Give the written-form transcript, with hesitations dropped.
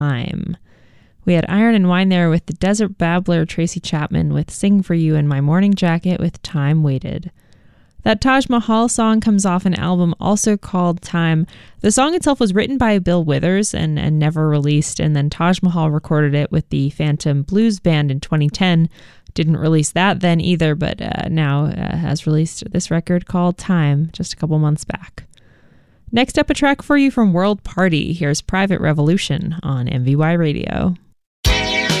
Time. We had Iron and Wine there with the Desert Babbler, Tracy Chapman with Sing For You, and My Morning Jacket with Time Waited. That Taj Mahal song comes off an album also called Time. The song itself was written by Bill Withers and never released, and then Taj Mahal recorded it with the Phantom Blues Band in 2010. Didn't release that then either, but now has released this record called Time just a couple months back. Next up, a track for you from World Party. Here's Private Revolution on MVY Radio.